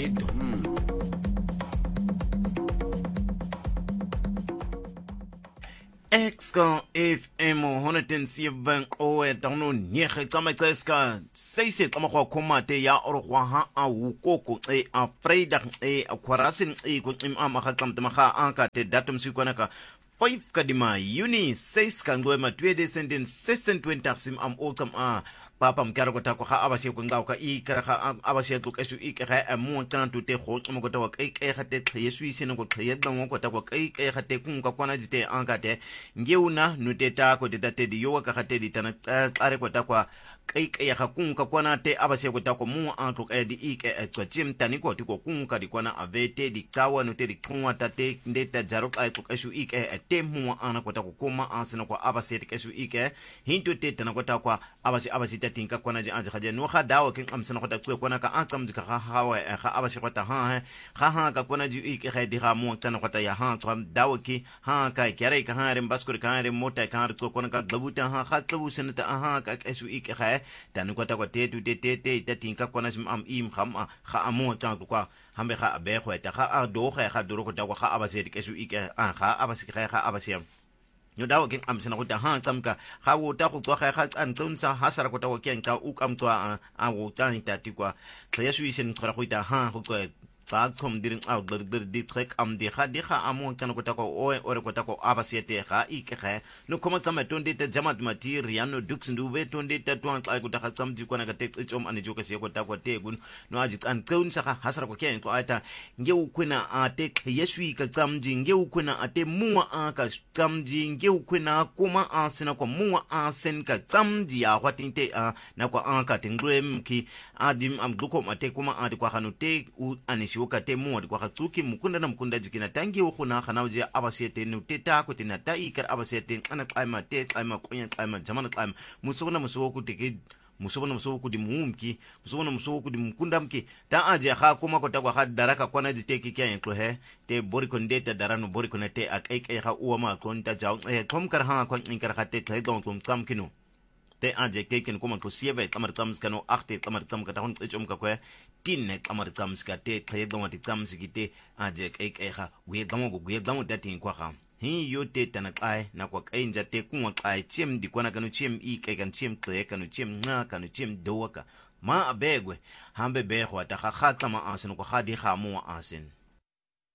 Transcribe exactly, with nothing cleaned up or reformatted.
Edo. Exka F M honderd en zeven oe tano nege tsama tseska seise tsama kwa komate ya orogwa ha a wukoko e a Vrydag e a kwarasin e ko im ama ga tsamta maga anka te datum sikwana ka five kadima Juni seis ka ngwe tweede senten sesentwintig sim am otam a papa mkara kota ko ga abashe ko ngao ka I kara ga abashe tlo ka su I ka ga mo tantu te go mo kota wa kai kai ga te tlhe su ise no ko tlhe da mo kota ko kai kai ga te kun ka kwana jite anka te ngeuna no te ta ko te te di yo ka ga te di tana tsare kota kwa kai kai ga kun ka kwana te abashe kota ko mo an tlo ka di I ka tso jim tani ko ti ko kun ka di kwana avete di kawa no te di kunwa ta te ndeta jaro ka ko ka su I ka te mo ana kota ko koma ansino ko abashe te ka su I ka hinto te tana kota kwa abashe abashe tinka kwana ji anje khaje no kha dawo kin amsana khota kwe kwana ka akam ji ka hawa kha abashi khota ha ha ha ka kwana ji I ke kha di ha mo tsana khota ya ha tsam dawo ki ha ka kere ka ha rem baskur ka rem mota ka har kwana ka gabuta ha kha tlu senata ha ka su I ke kha tan kota ko te tu te te te ta tinka kwana jim am im kham kha amo ta kwa hambe kha abe khota kha do kha kha duro kota kha abashi ke su I ke kha abashi kha kha abashi yo dawo kin amsana ko ta ha tsamka ga wo ta go tswa ga ga tsantsonsa hasara ko ta go ken ka u kam tswa a wo ta ta tikwa tla su isen tsara go ta ha go tswa tsa tsom dirin out der der di trek am di ga di ga amo kana ko ta ko o ore ko ta ko abasiete ga I ke ga no koma tsama tonde ta jamat material no dux ndu ve tonde ta twan tla ko ta ga tsam di kona ga te tsom ane jo ka se ko ta ko te gun no aji tsan tsaunsa ga hasara ko ken ko ata nge u kwena a te yesu ka tsam di nge u kwena a te muwa a ka tsam di nge u kwena kuma a sina ko muwa a sen ka tsam di a wa tinte a na ko an ka tengwem ki adim am duko mate kuma a di kwa hanu te u ane ka te mo di kwa tsuki mukunda na mukunda jikina tangi wo khuna khana uje abasete no te ta ko tina ta ikar abasete ana qaima te qaima qonya qaima jamana qaima musona muso ku te ke musona muso ku di mumki musona muso ku di mukunda mki ta aje kha kuma ko ta kwa daraka kwana jite ki kya enklo he te bori ko ndeta darano bori ko te akai kai kha uwa ma ko nta jaw e kom kar ha ko inkar kha te kai don tum tam kinu te anje keken kuma to sieve tamar tams kano achte tamar tam ka tahon tsum ka kwe tinne tamar tams ka te thaye don ti tams ki te anje kai kai kha we damo go we damo datin kwa kha hi yo te tana kai na kwa kai nja te kuma kai chem di kwana kanu chem I kai kan chem tle kanu chem nga kanu chem doka ma abegwe hambe be khwa ta kha kha tama asin ko kha di kha mo asin